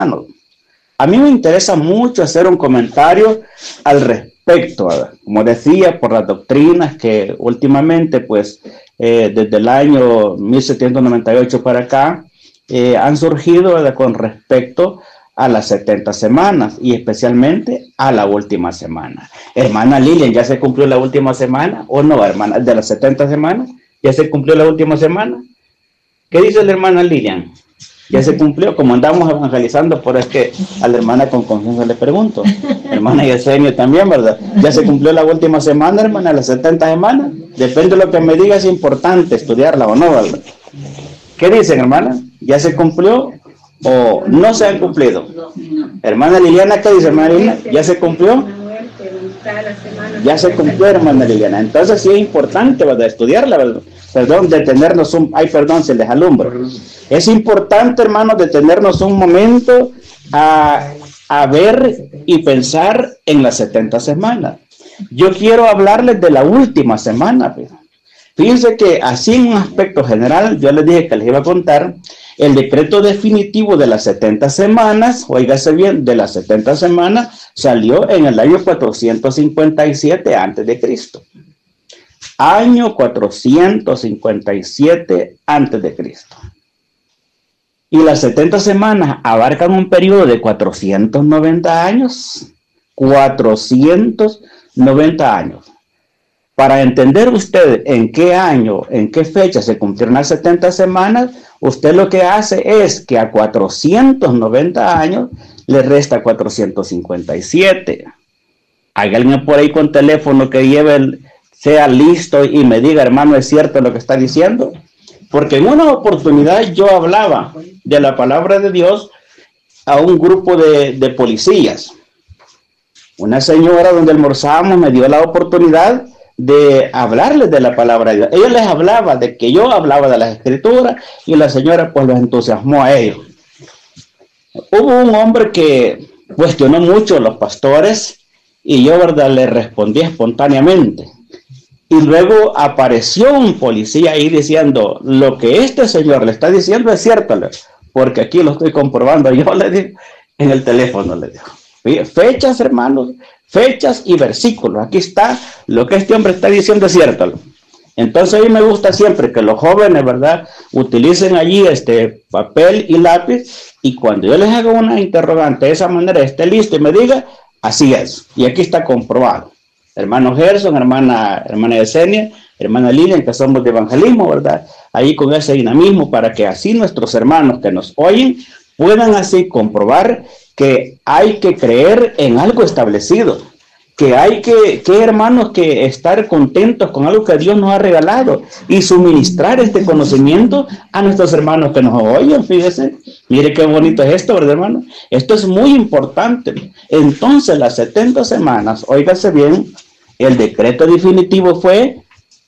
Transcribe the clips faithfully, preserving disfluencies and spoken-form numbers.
A mí me interesa mucho hacer un comentario al respecto, ¿verdad? Como decía, por las doctrinas que últimamente, pues, eh, desde el año mil setecientos noventa y ocho para acá, eh, han surgido, ¿verdad?, con respecto a las setenta semanas y especialmente a la última semana. Hermana Lilian, ¿ya se cumplió la última semana o no, hermana? De las setenta semanas, ¿ya se cumplió la última semana? ¿Qué dice la hermana Lilian? ¿Ya se cumplió? Como andamos evangelizando, por es que a la hermana con confianza le pregunto. Hermana Yesenia también, ¿verdad? ¿Ya se cumplió la última semana, hermana? ¿Las setenta semanas? Depende de lo que me diga, es importante estudiarla o no, ¿verdad? ¿Qué dicen, hermana? ¿Ya se cumplió o no se han cumplido? Hermana Liliana, ¿qué dice, hermana Liliana? ¿Ya se cumplió? Ya se cumplió, hermana Liliana. Entonces sí es importante, ¿verdad?, estudiarla, ¿verdad? Perdón, detenernos un... Ay, perdón, se les alumbra. Es importante, hermanos, detenernos un momento a, a ver y pensar en las setenta semanas. Yo quiero hablarles de la última semana. Pues. Fíjense que así en un aspecto general, yo les dije que les iba a contar el decreto definitivo de las setenta semanas, óigase bien, de las setenta semanas, salió en el año cuatrocientos cincuenta y siete antes de Cristo. Año cuatrocientos cincuenta y siete antes de Cristo. Y las setenta semanas abarcan un periodo de cuatrocientos noventa años. cuatrocientos noventa años. Para entender usted en qué año, en qué fecha se cumplieron las setenta semanas, usted lo que hace es que a cuatrocientos noventa años le resta cuatrocientos cincuenta y siete. Hay alguien por ahí con teléfono que lleve el... sea listo y me diga, hermano, ¿es cierto lo que está diciendo? Porque en una oportunidad yo hablaba de la palabra de Dios a un grupo de, de policías. Una señora donde almorzábamos me dio la oportunidad de hablarles de la palabra de Dios. Ellos les hablaba de que yo hablaba de las escrituras y la señora pues los entusiasmó a ellos. Hubo un hombre que cuestionó mucho a los pastores y yo, verdad, le respondí espontáneamente. Y luego apareció un policía ahí diciendo, lo que este señor le está diciendo es cierto, porque aquí lo estoy comprobando. Yo le digo, en el teléfono le digo, fechas, hermanos, fechas y versículos. Aquí está, lo que este hombre está diciendo es cierto. Entonces a mí me gusta siempre que los jóvenes, ¿verdad?, utilicen allí este papel y lápiz, y cuando yo les haga una interrogante de esa manera, esté listo y me diga, así es, y aquí está comprobado. Hermano Gerson, hermana, hermana Yesenia, hermana Lilian, que somos de evangelismo, ¿verdad? Ahí con ese dinamismo para que así nuestros hermanos que nos oyen puedan así comprobar que hay que creer en algo establecido, que hay que, que hermanos, que estar contentos con algo que Dios nos ha regalado y suministrar este conocimiento a nuestros hermanos que nos oyen. Fíjese, mire qué bonito es esto, ¿verdad, hermano? Esto es muy importante. Entonces, las setenta semanas, óigase bien, el decreto definitivo fue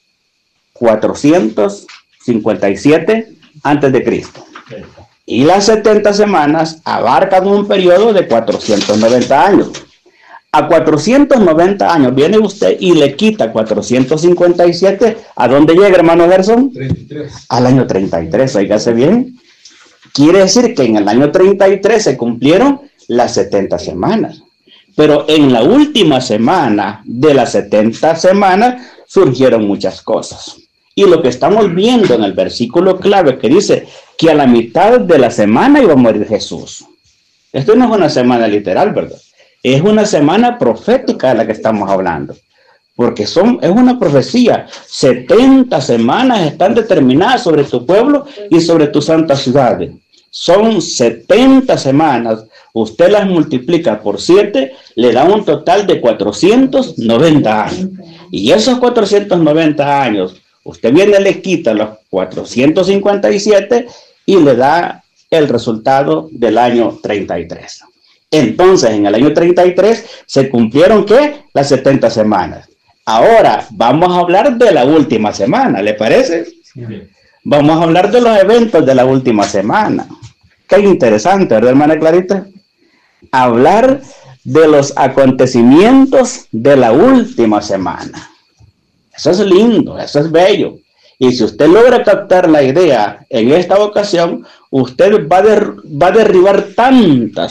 cuatrocientos cincuenta y siete antes de Cristo. Y las setenta semanas abarcan un periodo de cuatrocientos noventa años. A cuatrocientos noventa años viene usted y le quita cuatrocientos cincuenta y siete. ¿A dónde llega, hermano Gerson? treinta y tres. Al año treinta y tres, oígase bien. Quiere decir que en el año treinta y tres se cumplieron las setenta semanas. Pero en la última semana de las setenta semanas surgieron muchas cosas. Y lo que estamos viendo en el versículo clave que dice que a la mitad de la semana iba a morir Jesús. Esto no es una semana literal, ¿verdad? Es una semana profética de la que estamos hablando. Porque son, es una profecía. setenta semanas están determinadas sobre tu pueblo y sobre tu santa ciudad. Son setenta semanas. Usted las multiplica por siete, le da un total de cuatrocientos noventa años. Y esos cuatrocientos noventa años, usted viene, le quita los cuatrocientos cincuenta y siete y le da el resultado del año treinta y tres. Entonces, en el año treinta y tres se cumplieron, ¿qué? Las setenta semanas. Ahora, vamos a hablar de la última semana, ¿le parece? Sí. Vamos a hablar de los eventos de la última semana. Qué interesante, ¿verdad, hermana Clarita? Hablar de los acontecimientos de la última semana. Eso es lindo, eso es bello. Y si usted logra captar la idea en esta ocasión, usted va, der, va a derribar tantas